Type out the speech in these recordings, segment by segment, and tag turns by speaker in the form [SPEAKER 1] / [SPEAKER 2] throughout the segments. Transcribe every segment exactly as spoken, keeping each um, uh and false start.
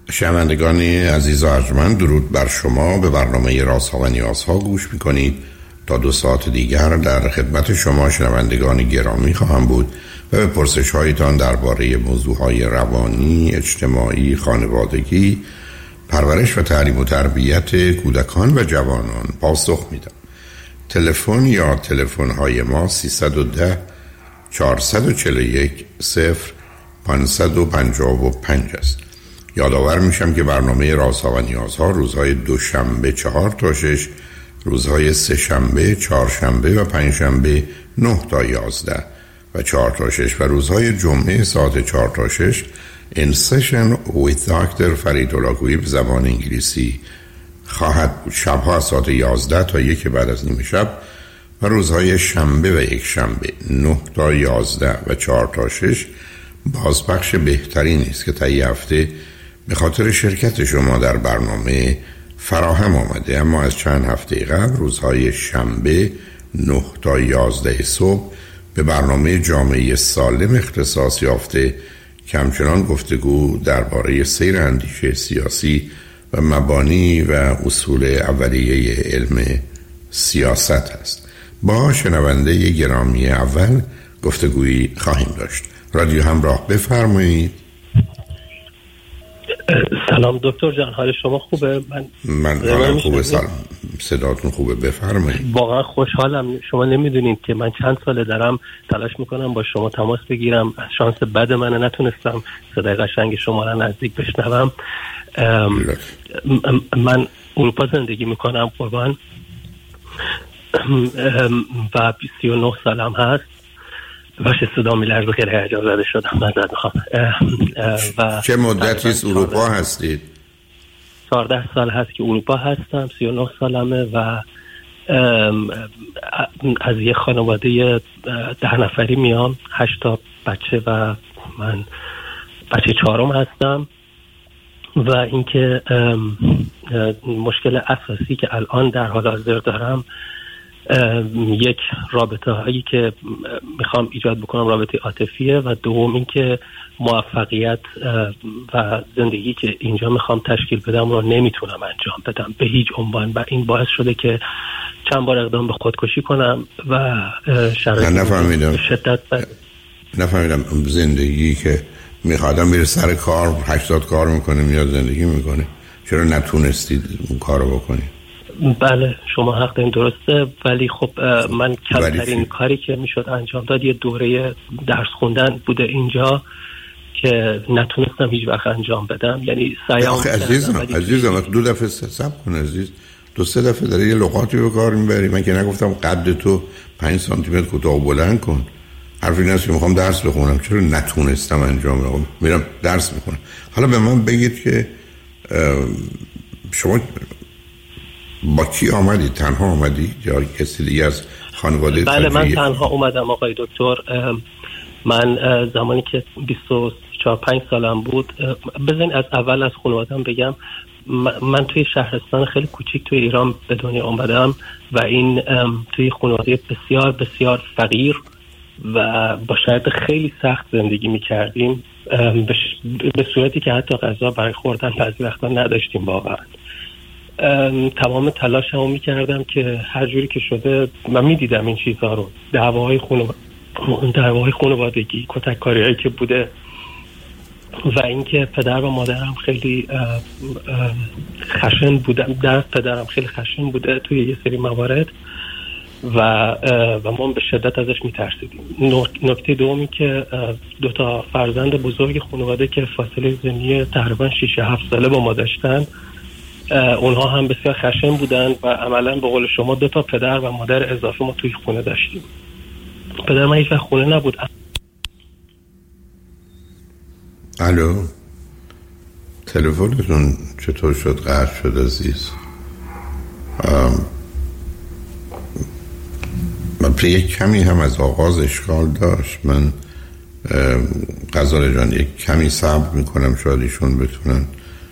[SPEAKER 1] شنوندگان عزیز و ارجمند، درود بر شما. به برنامه رازها و نیازها گوش میکنید. تا دو ساعت دیگر در خدمت شما شنوندگان گرامی خواهم بود و به پرسش هایتان درباره موضوع های روانی، اجتماعی، خانوادگی، پرورش و تعلیم و تربیت کودکان و جوانان پاسخ میدم. تلفن یا تلفن های ما سیصد و ده چهارصد و چهل و یک صفر پانصد و پنجاه و پنج است. یادآور میشم که برنامه رازها و نیازها روزهای دوشنبه چهار تا شش، روزهای سه شنبه، چهار شنبه و پنج شنبه نه تا یازده و چهار تا شش و روزهای جمعه ساعت چهار تا شش این سشن with دکتر فریدالله گویی به زبان انگلیسی خواهد بود. شبها از ساعت یازده تا یک بعد از نیمه شب و روزهای شنبه و یک شنبه نه تا یازده و چهار تا شش بازپخش بهترین است که تا یه هفته به خاطر شرکت شما در برنامه فراهم آمده. اما از چند هفته قبل روزهای شنبه نه تا یازده صبح به برنامه جامعه سالم اختصاص یافته که همچنان گفتگو درباره سیر اندیشه سیاسی و مبانی و اصول اولیه علم سیاست است. با شنونده گرامی اول گفتگویی خواهیم داشت. رادیو همراه، بفرمایید.
[SPEAKER 2] سلام دکتر جان، حال شما خوبه؟ من
[SPEAKER 1] من حالم خوبه. سلام، صداتون خوبه، بفرمایید.
[SPEAKER 2] واقعا خوشحالم. شما نمیدونید که من چند ساله دارم تلاش میکنم با شما تماس بگیرم. شانس بد من نتونستم صدای قشنگ شما را نزدیک بشنوم. من اروپا زندگی میکنم قربان و سی و نه سالم هست. باشه صدا میلرزه، خیلی هیجان زده شدم. مزد میخوام. و
[SPEAKER 1] چه مدتی از اروپا هستید؟
[SPEAKER 2] چهارده سال هست که اروپا هستم. سی و نه سالمه و از یه خانواده ده نفری میام، هشت تا بچه و من بچه چهارم هستم. و اینکه مشکل اساسی که الان در حال حاضر دارم یک رابطه هایی که میخوام ایجاد بکنم رابطه عاطفیه و دوم این که موفقیت و زندگی که اینجا میخوام تشکیل بدم رو نمیتونم انجام بدم به هیچ عنوان و این باعث شده که چند بار اقدام به خودکشی کنم و شرایط
[SPEAKER 1] نفهمیدم
[SPEAKER 2] شدت بر...
[SPEAKER 1] نفهمیدم زندگی که میخوادم میره سر کار هشتاد کار میکنه میاد زندگی میکنه، چرا نتونستید اون کارو بکنید؟
[SPEAKER 2] بله شما حق دارین، درسته، ولی خب من کمترین کاری که میشد انجام داد یه دوره درس خوندن بوده اینجا که نتونستم هیچ وقت انجام بدم. یعنی سعیم
[SPEAKER 1] عزیزم عزیزم دو دفعه صبر کن عزیز، دو سه دفعه داره یه لغاتی به کار میبری. من که نگفتم قد تو پنج سانتی متر کوتاه و بلند کن. حرفی نیست که میخوام درس بخونم، چرا نتونستم انجام بدم؟ میرم درس میخونم. حالا به من بگید که شما با کی آمدید؟ تنها آمدید یا کسی دیگه از خانواده؟
[SPEAKER 2] بله من تنها اومدم آقای دکتر. من زمانی که بیست و چهار پنج سالم بود، بزنین از اول از خانواده‌ام بگم، من توی شهرستان خیلی کوچیک توی ایران به دنیا اومدم و این توی خانواده بسیار بسیار فقیر و با شرایط خیلی سخت زندگی می‌کردیم، به صورتی که حتی غذا برای خوردن بعضی وقتا نداشتیم. واقعا تمام تلاشمو میکردم که هر جوری که شده من میدیدم این چیزها رو، دعواهای خانواده دعواهای خانوادگی، کتککاریایی که بوده و اینکه پدر و مادرم خیلی خشن بودن، در پدرم خیلی خشن بوده توی یه سری موارد و و ما به شدت ازش میترسیدیم. نکته دومی که دو تا فرزند بزرگ خانواده که فاصله سنی تقریبا شش هفت ساله با ما داشتن، اونها هم بسیار خشن بودن و عملا به قول شما دو تا پدر و مادر اضافه ما توی خونه داشتیم. پدر من هیچ وقت خونه نبود.
[SPEAKER 1] الو، تلفنتون چطور شد قطع شد عزیز؟ من یک کمی هم از آغاز اشکال داشت. من غزال جان یک کمی صبر میکنم، شاید ایشون بتونن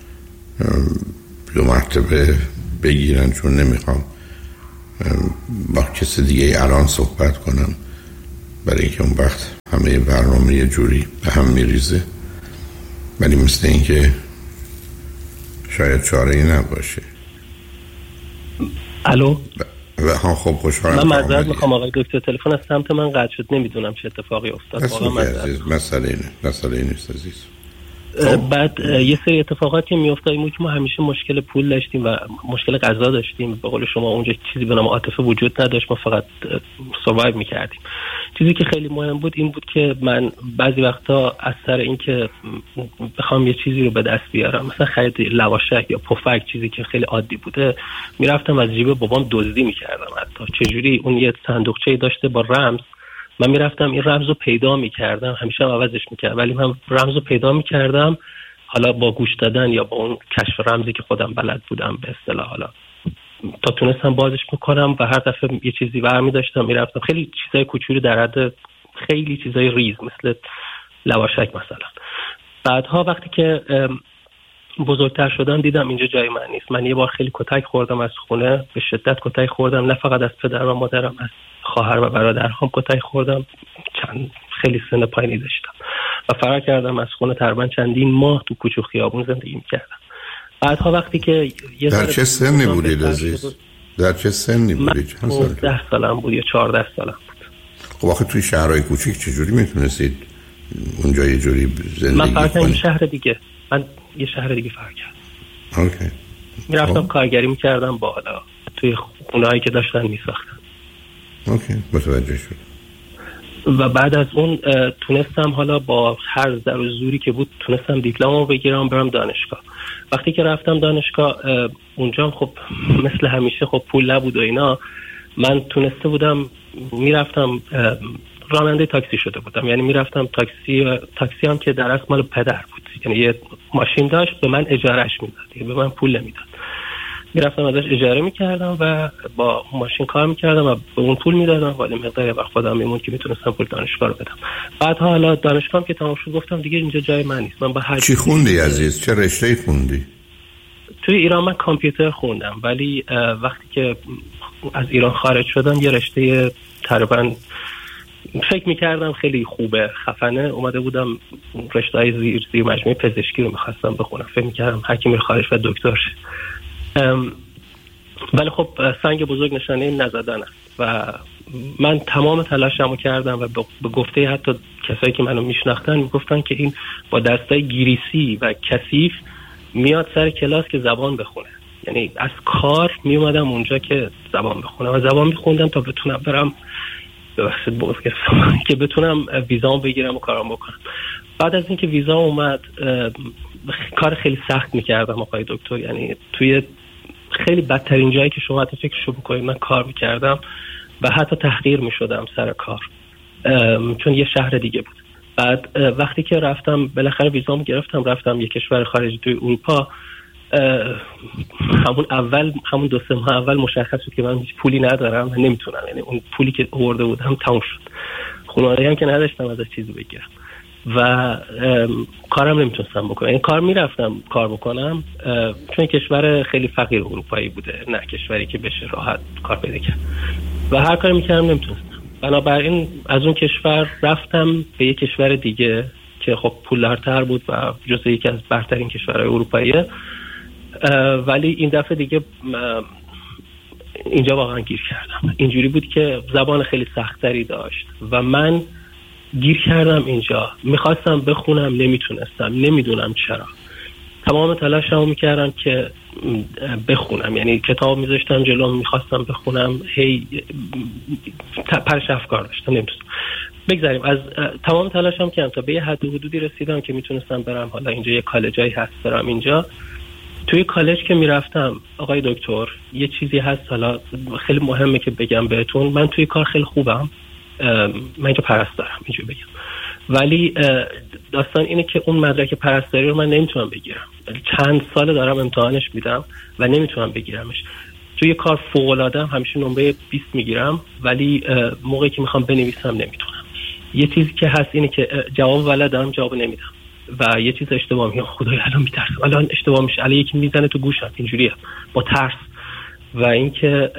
[SPEAKER 1] دو مرتبه بگیرن، چون نمیخوام با کسی دیگه الان صحبت کنم برای اینکه اون وقت همه برنامه یه جوری به هم میریزه. ولی مثل این که شاید چاره‌ای نباشه.
[SPEAKER 2] الو
[SPEAKER 1] و ها خب خوشحالم.
[SPEAKER 2] من معذرت میخوام آقای دکتر، تلفن از سمت من قطع شد، نمیدونم چه اتفاقی افتاد. واقعا
[SPEAKER 1] معذرت. مسئله نه، مسئله نیست عزیز.
[SPEAKER 2] بعد یه سری اتفاقاتی میافتاد این که ما همیشه مشکل پول داشتیم و مشکل غذا داشتیم. به قول شما اونجا چیزی به نام عاطفه وجود نداشت، ما فقط سروایو میکردیم. چیزی که خیلی مهم بود این بود که من بعضی وقتا از سر این که بخوام یه چیزی رو به دست بیارم، مثلا خرید لواشک یا پفک، چیزی که خیلی عادی بوده، میرفتم از جیب بابام دزدی میکردم. حتی چجوری؟ اون یه صندوقچه‌ای داشته با رمز، من میرفتم این رمز رو پیدا میکردم، همیشه هم عوضش میکردم، ولی من رمز رو پیدا میکردم، حالا با گوش دادن یا با اون کشف رمزی که خودم بلد بودم به اصطلاح، حالا تا تونستم بازش میکنم و هر دفعه یه چیزی برمی داشتم میرفتم. خیلی چیزای کوچولی در حد خیلی چیزای ریز مثل لواشک مثلا. بعدها وقتی که بزرگتر شدم دیدم اینجا جای من نیست. من یه بار خیلی کتک خوردم از خونه، به شدت کتک خوردم، نه فقط از پدر و مادرم، از خواهر و برادرام کتک خوردم. چند خیلی سن پایینی داشتم و فرار کردم از خونه. تقریبا چندین ماه تو کوچه و خیابون زندگی می‌کردم. بعدها وقتی که یه
[SPEAKER 1] در چه سنی بودید عزیز؟ در چه سنی بودید؟ چند سال؟
[SPEAKER 2] ده سالم بود یا چهارده سالم بود.
[SPEAKER 1] خب آخه توی شهرهای کوچیک چجوری میتونستید اونجا یه جوری زندگی کنید؟
[SPEAKER 2] من فرار کردم شهر دیگه. من یه شهر دیگه فرار کردم.
[SPEAKER 1] اوکی.
[SPEAKER 2] میرفتم کارگری میکردم با حالا توی خونه‌هایی که داشتن میساختن.
[SPEAKER 1] اوکی، متوجه شد.
[SPEAKER 2] و بعد از اون تونستم حالا با هر ذر و زوری که بود تونستم دیپلممو بگیرم برم دانشگاه. وقتی که رفتم دانشگاه اونجا خب مثل همیشه خب پول نبود و اینا، من تونسته بودم میرفتم راننده تاکسی شده بودم. یعنی میرفتم تاکسی تاکسی هم که در اصل مال پدر بود، یعنی یه ماشین داشت به من اجارهش میداد، به من پول نمیداد. میرفتم ازش اجاره میکردم و با ماشین کار میکردم و به اون پول میدادم، ولی مقداری وقت خودم میموند که میتونستم پول دانشگاه رو بدم. بعد حالا دانشگاهم که تمام شد گفتم دیگه اینجا جای من نیست. من با هر
[SPEAKER 1] چی خوندی عزیز؟ چه رشته‌ای خوندی؟
[SPEAKER 2] توی ایران من کامپیوتر خوندم، ولی وقتی که از ایران خارج شدم یه رشته تقریبا فکر میکردم خیلی خوبه، خفنه، اومده بودم رشته‌های زیر زیر مجموعه پزشکی رو میخواستم بخونم. فکر میکردم حکیم میره خارج و دکتر شه. ولی خب سنگ بزرگ نشانه نزدن است و من تمام تلاشمو کردم و به گفته حتی کسایی که منو میشناختن میگفتن که این با دستای گریسی و کثیف میاد سر کلاس که زبان بخونه. یعنی از کار میومدم اونجا که زبان بخونم و زبان میخوندم تا بتونم برم ببخشید باز گرفتم که بتونم ویزامو بگیرم و کارم بکنم. بعد از اینکه ویزا اومد کار خیلی سخت میکردم آقای دکتر. یعنی توی خیلی بدترین جایی که شما حتی فکرشو بکنید من کار میکردم و حتی تحقیر میشدم سر کار، چون یه شهر دیگه بود. بعد وقتی که رفتم بالاخره ویزامو گرفتم رفتم یه کشور خارجی توی اروپا، همون اول همون دو سه ماه اول مشخص شد که من هیچ پولی ندارم و نمیتونم، یعنی اون پولی که آورده بودم تموم شد. خانواده هم که نداشتم ازش چیزی بگیرم و کارم نمیتونستم بکنم. این کار میرفتم کار بکنم چون کشور خیلی فقیر اروپایی بوده، نه کشوری که بشه راحت کار پیدا کرد و هر کاری میکردم نمیتونستم. بنابراین از اون کشور رفتم به یک کشور دیگه که خب پولدارتر بود و جزو یکی از برترین کشورهای اروپاییه، ولی این دفعه دیگه اینجا واقعا گیر کردم. اینجوری بود که زبان خیلی سختری داشت و من گیر کردم اینجا. میخواستم بخونم نمیتونستم، نمیدونم چرا. تمام تلاشمو میکردم که بخونم، یعنی کتاب میذاشتم جلوم میخواستم بخونم، هی پرش افکار داشتم نمیتونستم. بگذاریم از تمام تلاشم کردم تا به یه حد و حدودی رسیدم که میتونستم برم. حالا اینجا یه کالجایی هست برم اینجا. توی کالج که میرفتم آقای دکتر یه چیزی هست حالا خیلی مهمه که بگم بهتون. من توی کار خیلی خوبم، من اینجا پرستارم اینجوری بگم، ولی داستان اینه که اون مدرک پرستاری رو من نمیتونم بگیرم. چند سال دارم امتحانش میدم و نمیتونم بگیرمش. توی کار فوق العاده ام، همیشه نمره بیست میگیرم، ولی موقعی که میخوام بنویسم نمیتونم. یه چیزی که هست اینه که جواب ولد دارم جواب نمیدم و یه چیز اشتباه میگم، خدای الان میترسم الان اشتباه میشه، الان یکی میزنه تو گوشم، اینجوریه با ترس. و اینکه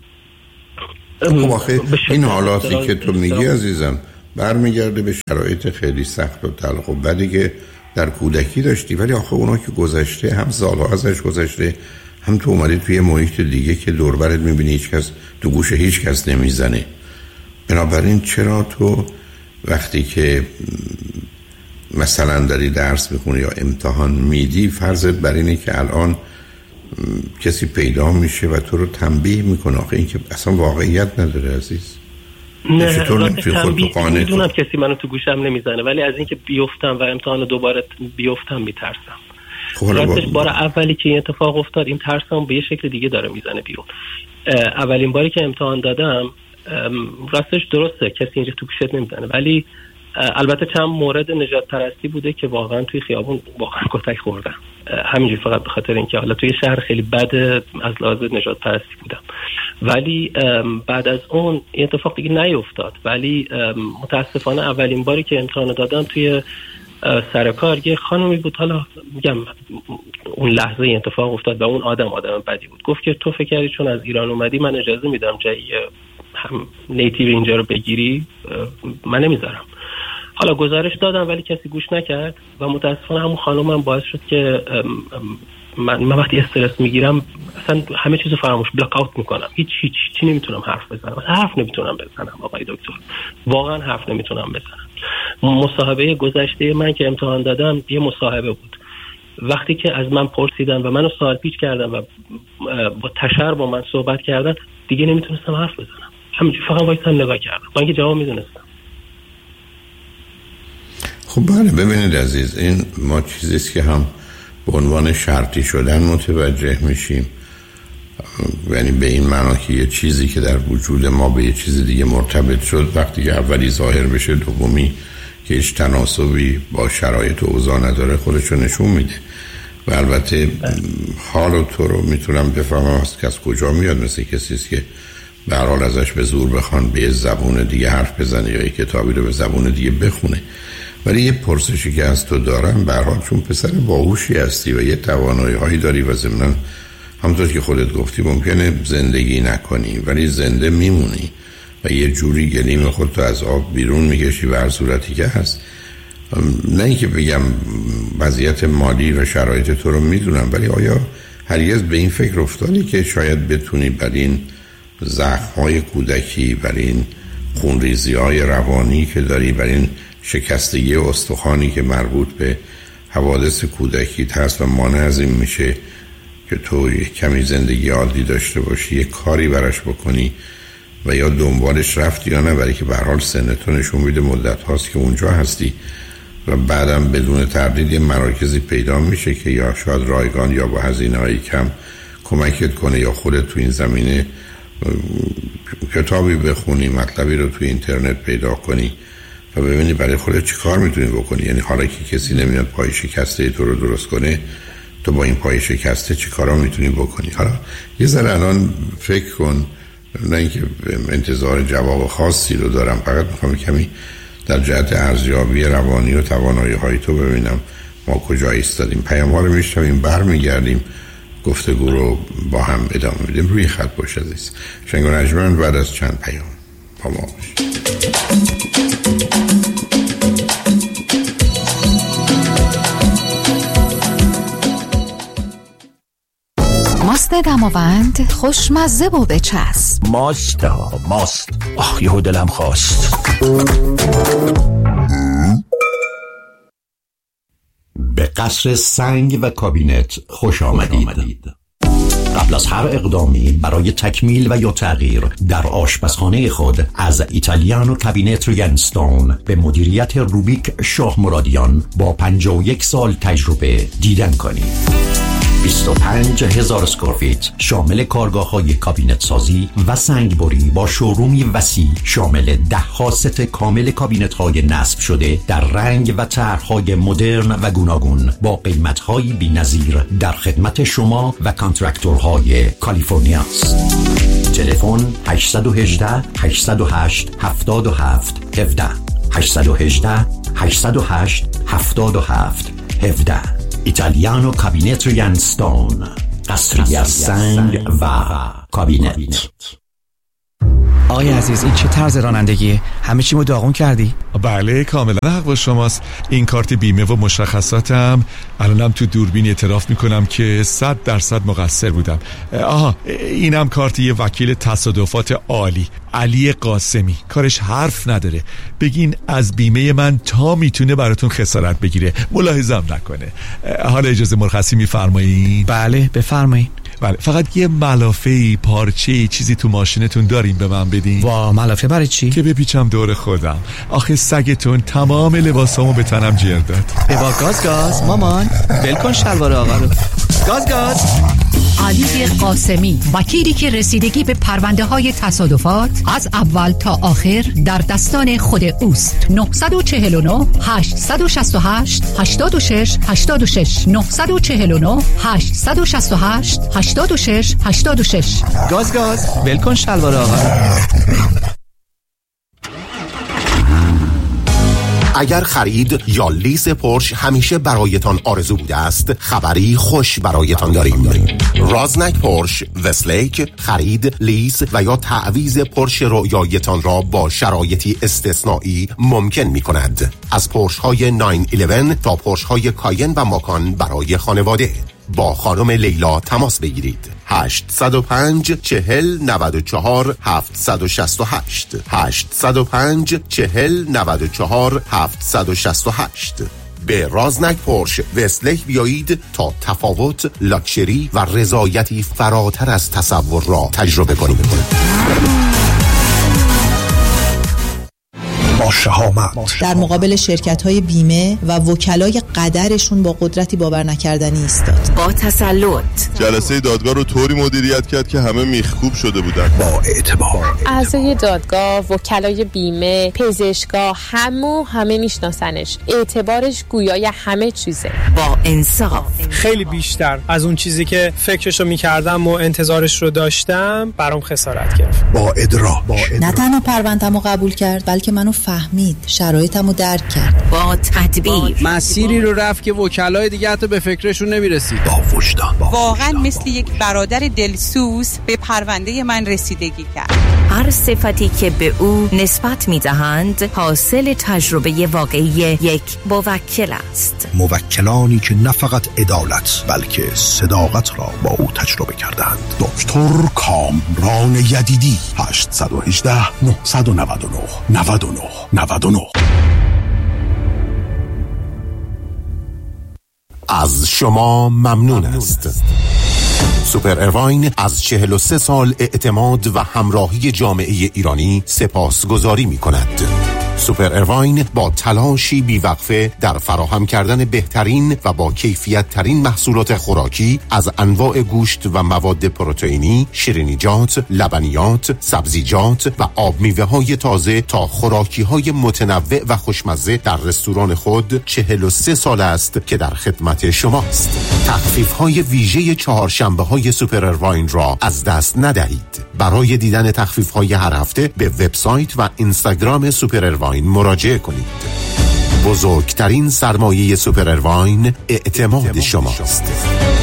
[SPEAKER 1] خب آخه این حالاتی که تو میگی عزیزم برمیگرده به شرایط خیلی سخت و تلخ و بدی که در کودکی داشتی، ولی آخه اونا که گذشته، هم سالها ازش گذشته، هم تو اومدی توی محیط دیگه که دور برت میبینی هیچ کس تو گوشه هیچ کس نمیزنه. بنابراین چرا تو وقتی که مثلا داری درس میخونی یا امتحان میدی، فرضت بر اینه که الان کسی پیدا میشه و تو رو تنبیه میکنه؟ آخه این که اصلا واقعیت نداره عزیز.
[SPEAKER 2] نه تنبیه میدونم کسی منو تو گوشم نمیزنه، ولی از اینکه بیفتم و امتحان دوباره بیفتم میترسم. راستش بار اولی که این اتفاق افتاد این ترسم به یه شکل دیگه داره میزنه بیرون. اولین باری که امتحان دادم راستش درسته کسی اینجا تو گوشت نمیزنه، ولی البته چند مورد نجات پرستی بوده که واقعا توی خیابون واقعا کتک خوردم، همینجوری فقط به خاطر اینکه حالا توی شهر خیلی بد از لحاظ نجات پرستی بودم. ولی بعد از اون این اتفاق دیگه نیفتاد. ولی متاسفانه اولین باری که امتحان دادم توی سر کار یه خانمی بود، حالا میگم اون لحظه این اتفاق افتاد و اون آدم آدم بدی بود. گفت که تو فکر کردی چون از ایران اومدی من اجازه میدم جای هم نیتیو اینجا رو بگیری؟ من نمیذارم. حالا گزارش دادم ولی کسی گوش نکرد و متاسفانه همون خانم هم باعث شد که من, من وقتی استرس میگیرم اصلا همه چیزو فراموش بلاک اوت میکنم، هیچ هیچ چی نمیتونم حرف بزنم، حرف نمیتونم بزنم آقای دکتر، واقعا حرف نمیتونم بزنم. مصاحبه گذشته من که امتحان دادم یه مصاحبه بود، وقتی که از من پرسیدن و منو سوال پیچ کردن و با تشر با من صحبت کردن دیگه نمیتونستم حرف بزنم، همینجوری فقط وایسادم نگاه کردم با اینکه جواب میدونستم.
[SPEAKER 1] خب بله ببینید عزیز، این ما چیزیست که هم به عنوان شرطی شدن متوجه میشیم، یعنی به این معنا که یه چیزی که در وجود ما به یه چیز دیگه مرتبط شد وقتی که اولی ظاهر بشه دومی که هیچ تناسبی با شرایط و اوضاع نداره خودشو نشون میده. و البته حال تو رو میتونم بفهمم از که از کجا میاد، مثل کسیست که به هر حال ازش به زور بخوان به زبون دیگه حرف بزنه یا یه کتابی رو به زبون دیگه بخونه. ولی یه پرسشی که از تو دارم، به هر حال چون پسر باهوشی هستی و یه توانایی هایی داری و ضمناً همونطور که خودت گفتی ممکنه زندگی نکنی ولی زنده میمونی و یه جوری گلیم خودتو از آب بیرون میکشی و هر صورتی که هست. نه اینکه بگم وضعیت مالی و شرایط تو رو میدونم، ولی آیا هرگز به این فکر افتادی که شاید بتونی بر این زخم‌های کودکی، بر این خونریزی‌های روانی که داری، بر این شکستگی استخوانی که مربوط به حوادث کودکیت هست و مانع از این میشه که تو یک کمی زندگی عادی داشته باشی، یک کاری براش بکنی و یا دنبالش رفتی یا نه؟ برای که به هر حال سنتو نشون میده مدت هاست که اونجا هستی و بعدم بدون تردید یه مراکزی پیدا میشه که یا شاید رایگان یا با هزینه هایی کم کمکت کنه یا خودت تو این زمینه کتابی بخونی، مطلبی رو تو اینترنت پیدا کنی و ببینی برای خودت چی کار میتونی بکنی. یعنی حالا که کسی نمیاد پای شکسته تو رو درست کنه، تو با این پای شکسته چی کارا میتونی بکنی؟ حالا یه ذره الان فکر کن، نه اینکه انتظار جواب خاصی رو دارم، فقط میخوام کمی در جهت ارزیابی روانی و توانایی های تو ببینم ما کجا ایستادیم. پیام ها رو میشنویم، برمیگردیم گفتگو رو با هم ادامه میدیم. روی خط باش عزیز. شنگ و نجمن بعد از چند پیام با ما باشید.
[SPEAKER 3] ماست دماوند خوشمزه و بچسب.
[SPEAKER 4] ماست ها ماست. آخ یهو دلم خواست. به قصر سنگ و کابینت خوش آمدید. قبل از هر اقدامی برای تکمیل و یا تغییر در آشپزخانه خود از ایتالیانو کابینت ریگنستون به مدیریت روبیک شاه مرادیان با پنجاه و یک سال تجربه دیدن کنید. بیست و پنج هزار اسکوارفیت شامل کارگاه های کابینت سازی و سنگبری با شورومی وسیع شامل ده ها ست کامل کابینت های نصب شده در رنگ و طرح‌های مدرن و گوناگون با قیمت های بی نظیر در خدمت شما و کانترکتورهای کالیفرنیا است. تلفن هشت یک هشت هشت صفر هشت هفت هفت یک هفت هشت یک هشت هشت صفر هشت هفت هفت یک هفت. ایتالیانو کابینت ریگنستون، قصری از سنگ و کابینت.
[SPEAKER 5] آقای عزیز این چه طرز رانندگیه؟ همه چیمو داغون کردی؟
[SPEAKER 6] بله کاملا حق با شماست. این کارت بیمه و مشخصاتم. الانم تو دوربین اعتراف میکنم که صد درصد مقصر بودم. آها اینم کارت یه وکیل تصادفات عالی، علی قاسمی. کارش حرف نداره. بگین از بیمه من تا میتونه براتون خسارت بگیره، ملاحظه‌ام نکنه. حالا اجازه مرخصی میفرمایین؟
[SPEAKER 5] بله بفرمایین.
[SPEAKER 6] بله فقط یه ملافه‌ای، پارچه‌ای، چیزی تو ماشینتون دارین به من بدین؟
[SPEAKER 5] وا ملافه برای چی؟
[SPEAKER 6] که بپیچم دور خودم. آخه سگتون تمام لباسامو به تنم جر داد.
[SPEAKER 5] بابا گاز گاز مامان ول کن شلوار آقا رو. گاز گاز.
[SPEAKER 7] علی قاسمی، وکیلی که رسیدگی به پرونده های تصادفات از اول تا آخر در دستان خود اوست. نه چهار نه هشت شش هشت هشت شش هشت شش نه چهار نه هشت شش هشت هشت شش هشت شش.
[SPEAKER 5] گاز گاز ول کن شلوار آقا رو.
[SPEAKER 8] اگر خرید یا لیز پورش همیشه برایتان آرزو بوده است، خبری خوش برایتان داریم. رازنک پورش وستلیک خرید، لیز و یا تعویض پورش رویایتان را با شرایطی استثنایی ممکن می کند. از پورش های نه یازده تا پورش های کاین و ماکان برای خانواده. با خانم لیلا تماس بگیرید. هشت صفر پنج چهل نود و چهار هفتصد و شصت و هشت هشت صفر پنج چهل نود و چهار هفتصد و شصت و هشت. به رازنک پورش وستلیک بیایید تا تفاوت، لاکچری و رضایتی فراتر از تصور را تجربه کنید.
[SPEAKER 9] با شهامت
[SPEAKER 10] در مقابل شرکت‌های بیمه و وکلای قدرشون با قدرتی باور نکردنی ایستاد.
[SPEAKER 11] با تسلط
[SPEAKER 12] جلسه دادگاه رو طوری مدیریت کرد که همه میخکوب شده بودن.
[SPEAKER 9] با اعتبار
[SPEAKER 13] اعضای دادگاه، وکلای بیمه، پزشکا، همو همه میشناسنش. اعتبارش گویای همه چیزه.
[SPEAKER 11] با انصاف،
[SPEAKER 14] خیلی بیشتر از اون چیزی که فکرشو میکردم و انتظارش رو داشتم برام خسارت گرفت.
[SPEAKER 9] با ادراک،
[SPEAKER 10] نه تنها پرونده‌مو قبول کرد بلکه منو فهمید، شرایطمو درک کرد.
[SPEAKER 11] با تدبیر،
[SPEAKER 5] مسیری رو رفت که وکلای دیگه حتی به فکرشون نمیرسید.
[SPEAKER 9] با وجدان،
[SPEAKER 15] واقعا مثل یک برادر دلسوز به پرونده من رسیدگی کرد.
[SPEAKER 11] هر صفتی که به او نسبت میدهند حاصل تجربه واقعی یک موکل است.
[SPEAKER 9] موکلانی که نه فقط عدالت بلکه صداقت را با او تجربه کردند. دکتر کامران یدیدی. هشت یک هشت نه نه نه نه نه نه.
[SPEAKER 8] از شما ممنون است. سوپر ارواین از چهل و سه سال اعتماد و همراهی جامعه ایرانی سپاسگزاری می کند. سوپر ارواین با تلاشی بیوقفه در فراهم کردن بهترین و با کیفیت ترین محصولات خوراکی از انواع گوشت و مواد پروتئینی، شیرینیجات، لبنیات، سبزیجات و آب میوه های تازه تا خوراکی های متنوع و خوشمزه در رستوران خود چهل و سه سال است که در خدمت شماست. تخفیف های ویژه چهارشنبه های سوپر ارواین را از دست ندهید. برای دیدن تخفیف های هر هفته به وبسایت و اینستاگرام سوپر ارواین مراجعه کنید. بزرگترین سرمایه سوپر ارواین اعتماد شماست.